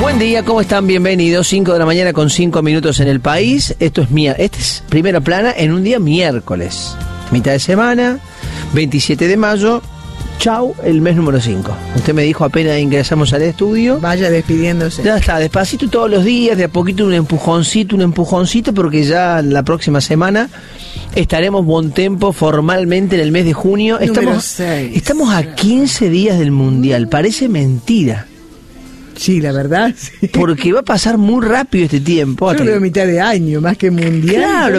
Buen día, ¿cómo están? Bienvenidos. 5 de la mañana con 5 minutos en el país. Este es Primera Plana en un día miércoles. Mitad de semana, 27 de mayo. Chau, el mes número 5. Usted me dijo apenas ingresamos al estudio. Vaya despidiéndose. Ya está, despacito todos los días, de a poquito un empujoncito, porque ya la próxima semana estaremos buen tempo formalmente en el mes de junio. Estamos a 15 días del Mundial, parece mentira. Sí, la verdad. Sí. Porque va a pasar muy rápido este tiempo. Yo creo mitad de año, más que mundial. Claro.